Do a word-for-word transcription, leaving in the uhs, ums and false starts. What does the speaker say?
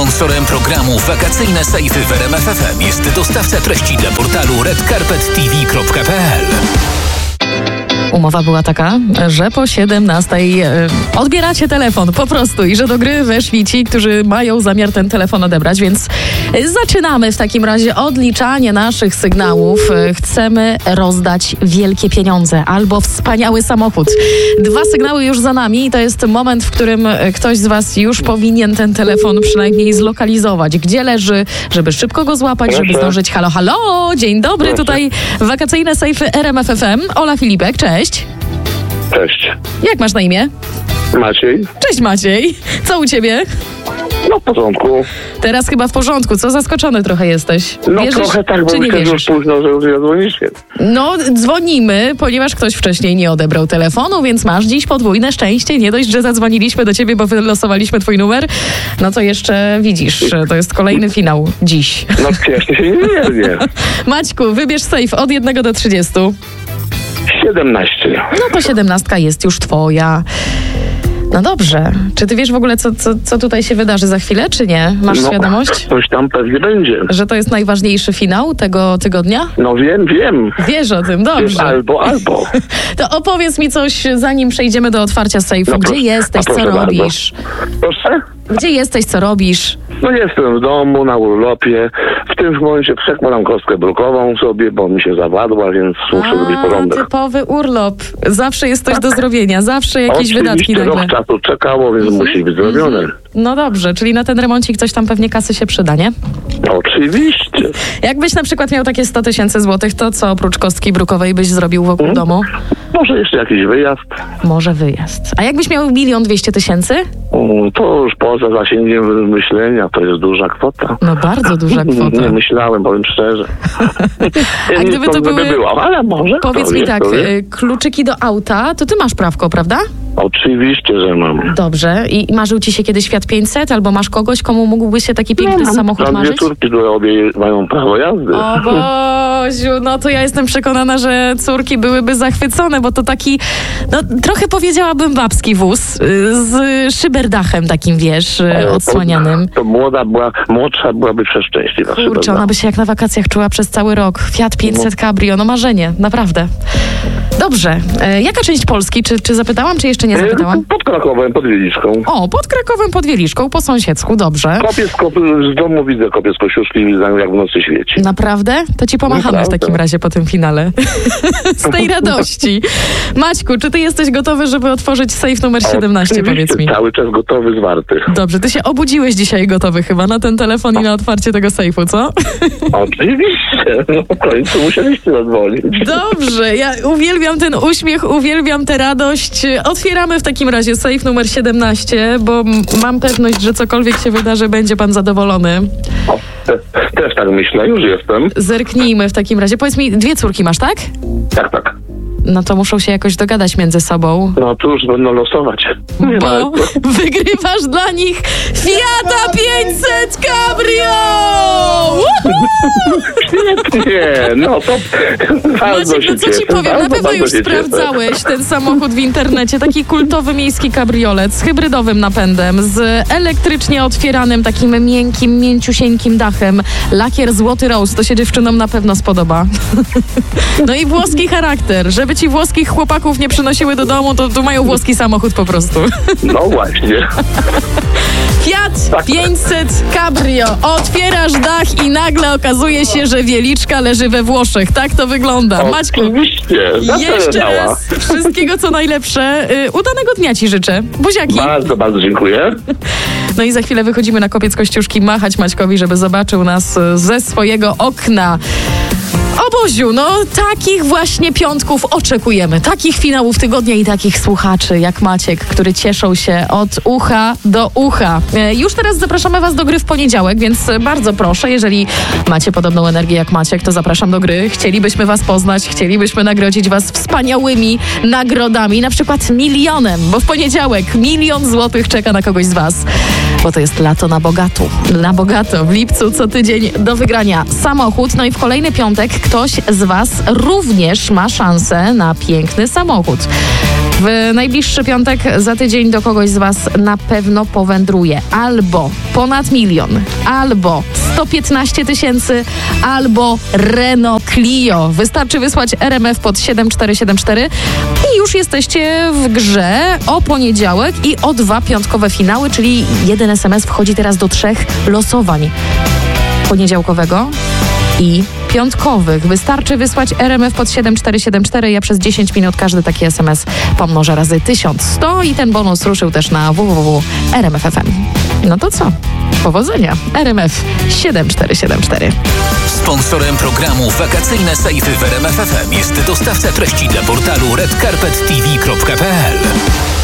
Sponsorem programu Wakacyjne Sejfy w R M F F M jest dostawca treści dla portalu red carpet t v kropka p l. Umowa była taka, że po siedemnastej e, odbieracie telefon po prostu i że do gry weszli ci, którzy mają zamiar ten telefon odebrać, więc zaczynamy w takim razie odliczanie naszych sygnałów. E, chcemy rozdać wielkie pieniądze albo wspaniały samochód. Dwa sygnały już za nami i to jest moment, w którym ktoś z was już powinien ten telefon przynajmniej zlokalizować. Gdzie leży, żeby szybko go złapać, Proszę. żeby zdążyć. Halo, halo, dzień dobry, Proszę. tutaj Wakacyjne Sejfy R M F F M. Ola Filipek, cześć. Cześć. Jak masz na imię? Maciej. Cześć Maciej. Co u ciebie? No w porządku. Teraz chyba w porządku. Co, zaskoczony trochę jesteś? No wierzysz, trochę tak, bo czy nie myślę, że już wierzysz? późno, że już nie dzwonicie. No dzwonimy, ponieważ ktoś wcześniej nie odebrał telefonu, więc masz dziś podwójne szczęście. Nie dość, że zadzwoniliśmy do ciebie, bo wylosowaliśmy twój numer, no to jeszcze widzisz, to jest kolejny finał dziś. No cieszę się niezmiernie. Maćku, wybierz safe od jednego do trzydziestu. siedemnaście. No to siedemnastka jest już twoja. No dobrze. Czy ty wiesz w ogóle, co, co, co tutaj się wydarzy za chwilę, czy nie? Masz no, świadomość? Coś tam pewnie będzie. Że to jest najważniejszy finał tego tygodnia? No wiem, wiem. Wiesz o tym, dobrze. Albo, albo. To opowiedz mi coś, zanim przejdziemy do otwarcia sejfu. No Gdzie proszę, jesteś, co proszę robisz? Bardzo. Proszę? Gdzie jesteś, co robisz? No jestem w domu, na urlopie. W tym momencie przekładam kostkę brukową sobie, bo mi się zawadła, więc muszę robić porządek. Typowy urlop. Zawsze jest coś do zrobienia, zawsze jakieś Oczywiście wydatki nagle. rok czasu czekało, więc Mhm. musi być zrobione. Mhm. No dobrze, czyli na ten remoncik coś tam pewnie kasy się przyda, nie? Oczywiście. Jakbyś na przykład miał takie sto tysięcy złotych, to co oprócz kostki brukowej byś zrobił wokół Hmm? domu? Może jeszcze jakiś wyjazd. Może wyjazd. A jakbyś miał milion dwieście tysięcy? Mm, To już poza zasięgiem myślenia, to jest duża kwota. No bardzo duża kwota. Nie myślałem, powiem szczerze. A Nie gdyby to sądzę, by były- było, ale może. Powiedz kto mi wie, tak, kto wie. y, kluczyki do auta, to ty masz prawko, prawda? Oczywiście, że mam. Dobrze. I marzył ci się kiedyś Fiat pięćset? Albo masz kogoś, komu mógłby się taki piękny mam, samochód mam dwie marzyć? córki, które obie mają prawo jazdy. O Boziu, no to ja jestem przekonana, że córki byłyby zachwycone, bo to taki, no trochę powiedziałabym babski wóz y, z szyberdachem takim, wiesz, y, Ale to- odsłanianym. To młoda była, młodsza byłaby przeszczęśliwa. Kurczę, ona by się jak na wakacjach czuła przez cały rok. Fiat pięćset Cabrio, no marzenie, naprawdę. Dobrze. E, jaka część Polski? Czy, czy zapytałam, czy jeszcze nie zapytałam? Pod Krakowem, pod Wieliczką. O, pod Krakowem, pod Wieliczką, po sąsiedzku, dobrze. Kopiec, kop, z domu widzę kopiec kościuszki, widzę jak w nocy świeci. Naprawdę? To ci pomachamy w Naprawdę. takim razie po tym finale. Z tej radości. Maćku, czy ty jesteś gotowy, żeby otworzyć safe numer siedemnaście, Oczywiście, powiedz mi? Cały czas gotowy, zwarty. Dobrze, ty się obudziłeś dzisiaj gotowy chyba na ten telefon i na otwarcie tego sejfu, co? Oczywiście, no w końcu musieliście zadzwonić. Dobrze, ja uwielbiam ten uśmiech, uwielbiam tę radość. Otwieramy w takim razie safe numer siedemnaście, bo m- mam pewność, że cokolwiek się wydarzy, będzie pan zadowolony. O, te, też tak myślę, już jestem. Zerknijmy w takim razie. Powiedz mi, dwie córki masz, tak? Tak, tak. No to muszą się jakoś dogadać między sobą. No tu już będą losować. Nie ma, Bo wygrywasz dla nich Fiata pięćset Cabrio! nie, no to bardzo Maciek, się no co ci cieszę, powiem, na bardzo, pewno bardzo już się cieszę. sprawdzałeś ten samochód w internecie, taki kultowy miejski kabriolet z hybrydowym napędem, z elektrycznie otwieranym, takim miękkim, mięciusieńkim dachem, lakier złoty rose, to się dziewczynom na pewno spodoba. No i włoski charakter, żeby ci włoskich chłopaków nie przynosiły do domu, to tu mają włoski samochód po prostu. No właśnie. Fiat pięćset Cabrio. Otwierasz dach i nagle okazuje się, że Wieliczka leży we Włoszech. Tak to wygląda. Maćku, Oczywiście, jeszcze zaczynała. raz wszystkiego co najlepsze. Y, Udanego dnia ci życzę. Buziaki. Bardzo, bardzo dziękuję. No i za chwilę wychodzimy na Kopiec Kościuszki machać Maćkowi, żeby zobaczył nas y, ze swojego okna. O Boziu, no takich właśnie piątków oczekujemy. Takich finałów tygodnia i takich słuchaczy jak Maciek, który cieszą się od ucha do ucha. E, już teraz zapraszamy was do gry w poniedziałek, więc bardzo proszę, jeżeli macie podobną energię jak Maciek, to zapraszam do gry. Chcielibyśmy was poznać, chcielibyśmy nagrodzić was wspaniałymi nagrodami, na przykład milionem, bo w poniedziałek milion złotych czeka na kogoś z was. Bo to jest lato na bogato. Na bogato. W lipcu co tydzień do wygrania samochód. No i w kolejny piątek ktoś z was również ma szansę na piękny samochód. W najbliższy piątek za tydzień do kogoś z was na pewno powędruje albo ponad milion, albo sto piętnaście tysięcy, albo Renault Clio. Wystarczy wysłać R M F pod siedem cztery siedem cztery i już jesteście w grze o poniedziałek i o dwa piątkowe finały, czyli jeden S M S wchodzi teraz do trzech losowań poniedziałkowego i piątkowych. Wystarczy wysłać R M F pod siedem cztery siedem cztery. Ja przez dziesięć minut każdy taki S M S pomnożę razy tysiąc sto i ten bonus ruszył też na w w w kropka r m f kropka f m. No to co? Powodzenia. R M F siedem cztery siedem cztery. Sponsorem programu Wakacyjne Sejfy w R M F F M jest dostawca treści dla portalu red carpet t v kropka p l.